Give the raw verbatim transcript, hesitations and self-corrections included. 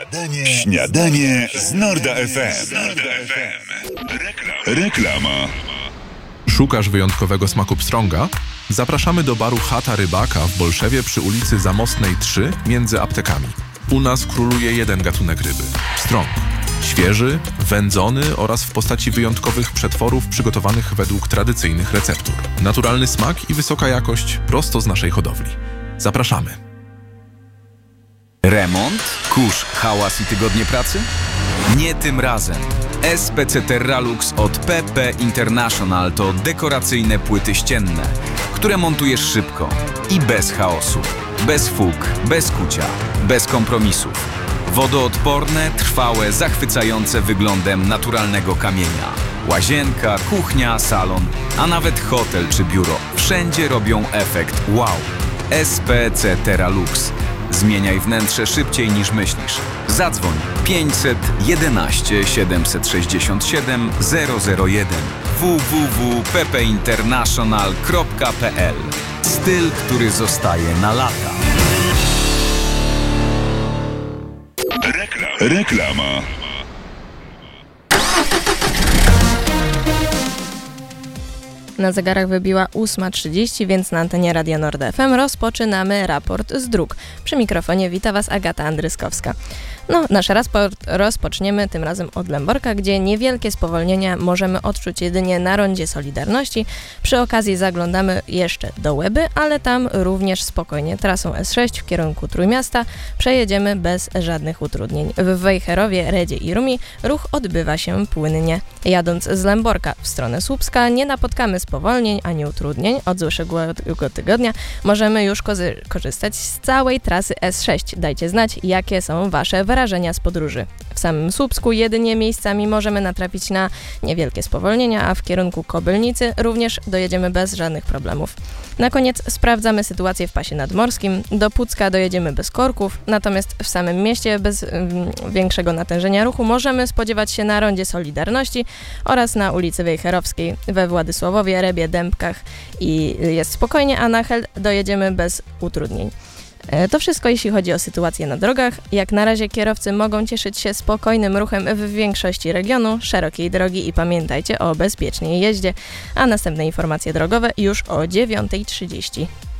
Śniadanie, śniadanie z Norda F M. Reklama. Reklama. Szukasz wyjątkowego smaku pstrąga? Zapraszamy do baru Chata Rybaka w Bolszewie przy ulicy Zamostnej trzy między aptekami. U nas króluje jeden gatunek ryby – pstrąg. Świeży, wędzony oraz w postaci wyjątkowych przetworów przygotowanych według tradycyjnych receptur. Naturalny smak i wysoka jakość prosto z naszej hodowli. Zapraszamy. Remont, kurz, hałas i tygodnie pracy? Nie tym razem. S P C Terralux od P P International to dekoracyjne płyty ścienne, które montujesz szybko i bez chaosu, bez fug, bez kucia, bez kompromisów. Wodoodporne, trwałe, zachwycające wyglądem naturalnego kamienia. Łazienka, kuchnia, salon, a nawet hotel czy biuro. Wszędzie robią efekt wow. S P C Terralux. Zmieniaj wnętrze szybciej niż myślisz. Zadzwoń pięćset jedenaście siedemset sześćdziesiąt siedem zero zero jeden w w w kropka p p international kropka p l. Styl, który zostaje na lata. Reklama. Reklama. Na zegarach wybiła ósma trzydzieści, więc na antenie Radia Nord F M rozpoczynamy raport z dróg. Przy mikrofonie wita Was Agata Andryskowska. No, nasz raport rozpoczniemy tym razem od Lęborka, gdzie niewielkie spowolnienia możemy odczuć jedynie na rondzie Solidarności. Przy okazji zaglądamy jeszcze do Łeby, ale tam również spokojnie. Trasą S sześć w kierunku Trójmiasta przejedziemy bez żadnych utrudnień. W Wejherowie, Redzie i Rumi ruch odbywa się płynnie. Jadąc z Lęborka w stronę Słupska nie napotkamy spowolnień ani utrudnień. Od zeszłego tygodnia możemy już kozy- korzystać z całej trasy S sześć. Dajcie znać, jakie są Wasze wrażenia z podróży. W samym Słupsku jedynie miejscami możemy natrafić na niewielkie spowolnienia, a w kierunku Kobylnicy również dojedziemy bez żadnych problemów. Na koniec sprawdzamy sytuację w pasie nadmorskim. Do Pucka dojedziemy bez korków, natomiast w samym mieście bez mm, większego natężenia ruchu możemy spodziewać się na rondzie Solidarności oraz na ulicy Wejherowskiej we Władysławowie, Rebie, Dębkach i jest spokojnie, a na Hel dojedziemy bez utrudnień. To wszystko, jeśli chodzi o sytuację na drogach. Jak na razie kierowcy mogą cieszyć się spokojnym ruchem w większości regionu, szerokiej drogi i pamiętajcie o bezpiecznej jeździe, a następne informacje drogowe już o dziewiąta trzydzieści.